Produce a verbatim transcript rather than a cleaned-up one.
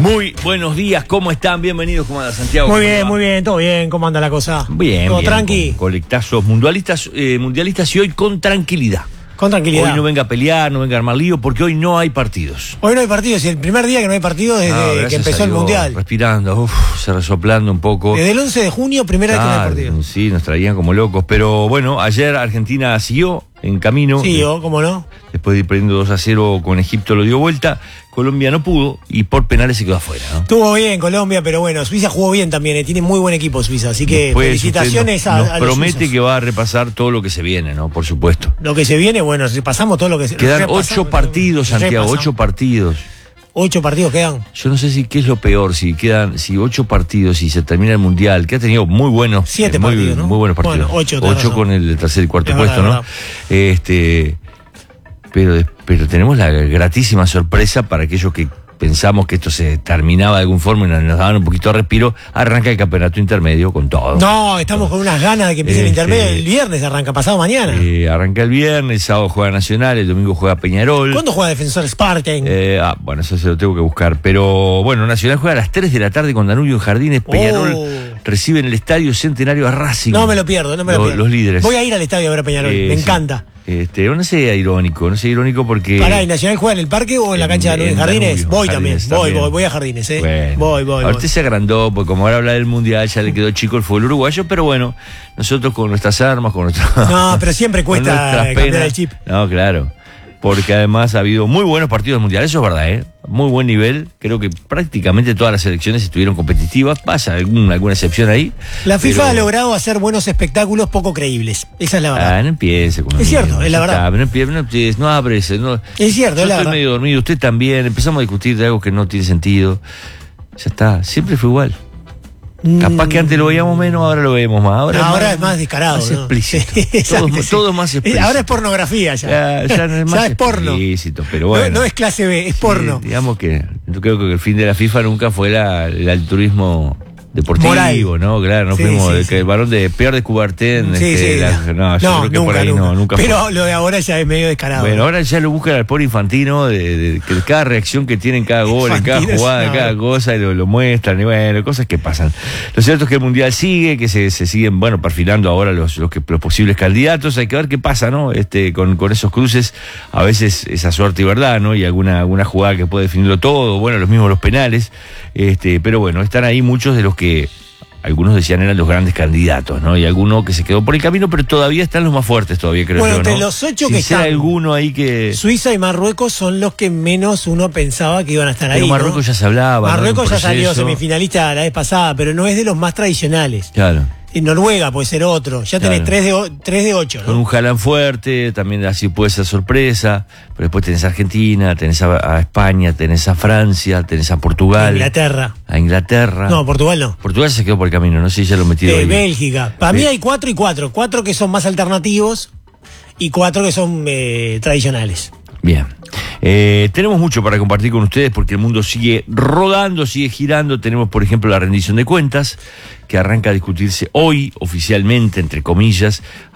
Muy buenos días, ¿cómo están? Bienvenidos, ¿cómo anda Santiago? Muy bien, muy bien, todo bien, ¿cómo anda la cosa? Bien, ¿Todo bien, tranqui? con colectazos mundialistas, eh, mundialistas y hoy con tranquilidad. Con tranquilidad. Hoy no venga a pelear, no venga a armar lío, porque hoy no hay partidos. Hoy no hay partidos, y el primer día que no hay partidos desde Ah, que empezó el Dios, Mundial. Respirando, uf, se resoplando un poco. Desde el once de junio, primera vez que no hay Ah, partidos. sí, nos traían como locos, pero bueno, ayer Argentina siguió en camino. Sí, yo, ¿cómo no? Después de ir perdiendo dos a cero con Egipto lo dio vuelta. Colombia no pudo y por penales se quedó afuera, ¿no? Estuvo bien Colombia, pero bueno, Suiza jugó bien también, eh, tiene muy buen equipo Suiza, así que Después, felicitaciones usted a, nos, a nos los promete suizos. que va a repasar todo lo que se viene, ¿no? Por supuesto. Lo que se viene, bueno, repasamos todo lo que se Quedan repasamos, ocho partidos, Santiago, repasamos. ocho partidos. Ocho partidos quedan. Yo no sé si qué es lo peor, si quedan, si ocho partidos y se termina el Mundial, que ha tenido muy buenos, Siete eh, muy, partidos, ¿no? muy buenos partidos. Bueno, ocho, tenés ocho razón. con el tercer y cuarto Es puesto, verdad, ¿no? es Este, pero, pero tenemos la gratísima sorpresa para aquellos que pensamos que esto se terminaba de algún forma y nos nos daban un poquito de respiro. Arranca el campeonato intermedio con todo. No, estamos con unas ganas de que empiece el Este, intermedio. El viernes arranca, pasado mañana. Eh, arranca el viernes, el sábado juega Nacional, el domingo juega Peñarol. ¿Cuándo juega Defensor Spartan? Eh, ah, bueno, eso se lo tengo que buscar. Pero bueno, Nacional juega a las tres de la tarde con Danubio en Jardines. Peñarol Oh. recibe en el Estadio Centenario a Racing. No me lo pierdo, no me lo Los- pierdo. Los líderes. Voy a ir al estadio a ver a Peñarol, Eh, me sí. encanta. Este, no sea irónico, no sea irónico porque. Pará, ¿y Nacional juega en el parque o en la En- cancha de Danubio, en Jardines? Danubio, Voy Jardines también, voy, también. voy, voy a Jardines, ¿eh? Bueno, voy, voy, ahora voy. usted se agrandó, porque como ahora habla del Mundial, ya le quedó chico el fútbol uruguayo, pero bueno, nosotros con nuestras armas, con nuestro. No, pero siempre con cuesta nuestras cambiar penas. el chip. No, claro. Porque además ha habido muy buenos partidos mundiales, eso es verdad, ¿eh? Muy buen nivel. Creo que prácticamente todas las selecciones estuvieron competitivas. Pasa algún, alguna excepción ahí. La FIFA pero- ha logrado hacer buenos espectáculos poco creíbles. Esa es la verdad. Ah, no empiece con lo Es cierto, mismo, es la ya verdad. está, no empiece, no empiece, no abres, no. Es cierto, Yo es la estoy verdad. medio dormido, usted también. Empezamos a discutir de algo que no tiene sentido. Ya está, siempre fue igual. Capaz que antes lo veíamos menos, ahora lo vemos más. Ahora, No, es, ahora más, es más descarado. más ¿no? explícito. Sí, exacto, todo, sí. todo más explícito. Ahora es pornografía ya. Ya, ya no es más Ya es porno. explícito, pero No, bueno. no es clase B, es Sí, porno. digamos que yo creo que el fin de la FIFA nunca fue la, el altruismo deportivo, Moral. ¿no? Claro, no Sí, fuimos sí, el, sí. el varón de peor de Coubertin. Sí, este, sí, la- no, no, yo No, creo que nunca, por ahí nunca. no, nunca Pero fue. lo de ahora ya es medio descarado. Bueno, ¿no? ahora ya lo buscan al pobre Infantino, de, de- que cada reacción que tiene en cada gol, en cada Infantino es jugada, en una- cada cosa, y lo, lo muestran, y bueno, cosas que pasan. Lo cierto es que el Mundial sigue, que se, se siguen, bueno, perfilando ahora los, los, que, los posibles candidatos, hay que ver qué pasa, ¿no? Este, con, con esos cruces, a veces esa suerte y verdad, ¿no? Y alguna, alguna jugada que puede definirlo todo, bueno, los mismos los penales, este, pero bueno, están ahí muchos de los que algunos decían eran los grandes candidatos, ¿no? Y alguno que se quedó por el camino, pero todavía están los más fuertes, todavía creo Bueno, yo, ¿no? entre los ocho Sin que ser están, alguno ahí que... Suiza y Marruecos son los que menos uno pensaba que iban a estar ahí. Pero ¿no? Marruecos ya se hablaba. ¿no? Marruecos Un ya salió proceso. semifinalista la vez pasada, pero no es de los más tradicionales. Claro. En Noruega puede ser otro. Ya tenés Claro. tres de, o- tres de ocho, Con ¿no? un Haaland fuerte, también así puede ser sorpresa, pero después tenés a Argentina, tenés a, a España, tenés a Francia, tenés a Portugal, Inglaterra. a Inglaterra. No, Portugal no. Portugal se quedó por el camino, no sé si ya lo metido Eh, ahí. Bélgica. Para mí Bé- hay cuatro y cuatro. Cuatro que son más alternativos y cuatro que son eh, tradicionales. Bien. Eh, tenemos mucho para compartir con ustedes porque el mundo sigue rodando, sigue girando. Tenemos, por ejemplo, la rendición de cuentas, que arranca a discutirse hoy, oficialmente, entre comillas.